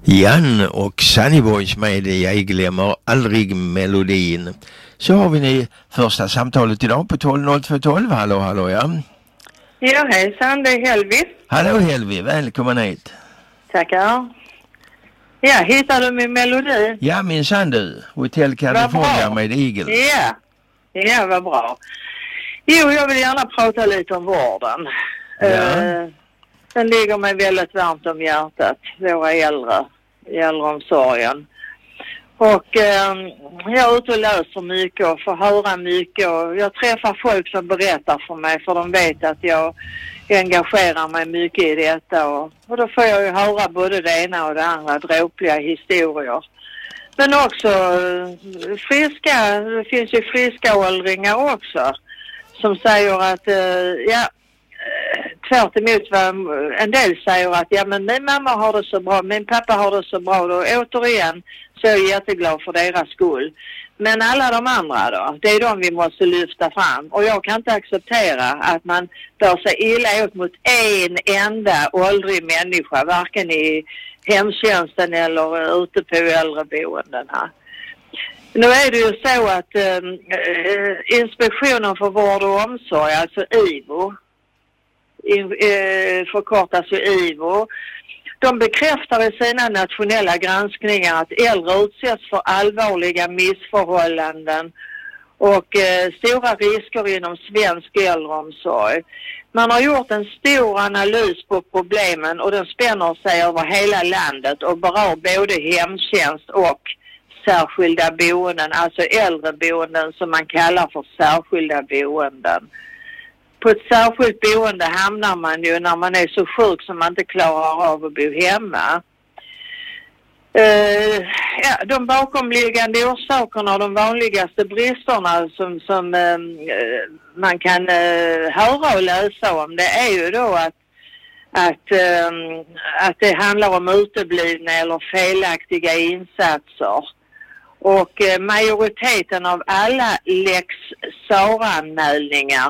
Jan och Sunnyboys med Jag glömmer aldrig melodin. Så har vi ni första samtalet idag på 120212. Hallå, ja. Ja, hejsan, det är Helvi. Hallå Helvi, välkommen hit. Tackar. Ja, hittar du min melodi? Ja, minsann du. Hotel California med Eagle. Ja, vad bra. Jo, jag vill gärna prata lite om vården. Ja. Den ligger mig väldigt varmt om hjärtat, våra äldre, i äldreomsorgen. Och jag är ute och läser mycket och får höra mycket. Och jag träffar folk som berättar för mig, för de vet att jag engagerar mig mycket i detta. Och då får jag ju höra både det ena och det andra, dråpliga historier. Men också friska, det finns ju friska åldringar också som säger att, tvärt emot vad en del säger att ja, men min mamma har det så bra, min pappa har det så bra, och återigen så är jag jätteglad för deras skull. Men alla de andra då, det är de vi måste lyfta fram. Och jag kan inte acceptera att man bör sig illa ut mot en enda åldrig människa, varken i hemtjänsten eller ute på äldreboendena. Nu är det ju så att Inspektionen för vård och omsorg, alltså IVO, förkortas ju IVO, de bekräftar i sina nationella granskningar att äldre utsätts för allvarliga missförhållanden och stora risker inom svensk äldreomsorg. Man har gjort en stor analys på problemen och den spänner sig över hela landet och berör både hemtjänst och särskilda boenden, alltså äldreboenden som man kallar för särskilda boenden. På ett särskilt boende hamnar man ju när man är så sjuk som man inte klarar av att bo hemma. De bakomliggande orsakerna och de vanligaste bristerna som man kan höra och läsa om, det är ju då att det handlar om uteblivna eller felaktiga insatser. Och majoriteten av alla Lex Sarah-anmälningar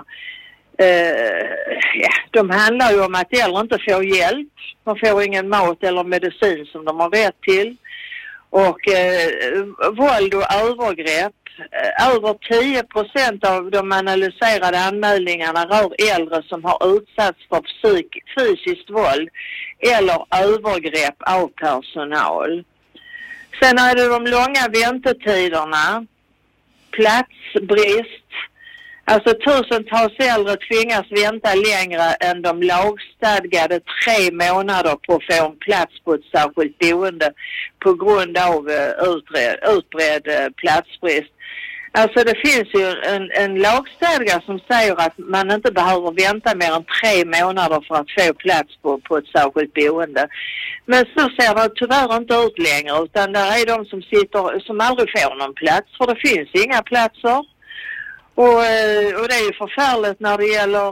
de handlar ju om att äldre inte får hjälp. De får ingen mat eller medicin som de har rätt till. Och våld och övergrepp. Över 10% av de analyserade anmälningarna rör äldre som har utsatts för fysiskt våld eller övergrepp av personal. Sen är det de långa väntetiderna, platsbrist. Alltså tusentals äldre tvingas vänta längre än de lagstadgade 3 månader på att få en plats på ett särskilt boende på grund av utbredd platsbrist. Alltså det finns ju en lagstadga som säger att man inte behöver vänta mer än 3 månader för att få plats på ett särskilt boende. Men så ser det tyvärr inte ut längre, utan där är de som aldrig får någon plats, för det finns inga platser. Och det är ju förfärligt när det gäller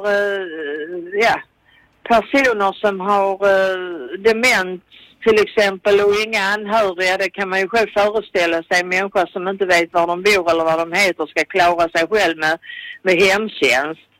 personer som har demens till exempel och inga anhöriga. Det kan man ju själv föreställa sig. Människor som inte vet var de bor eller vad de heter ska klara sig själv med hemtjänst.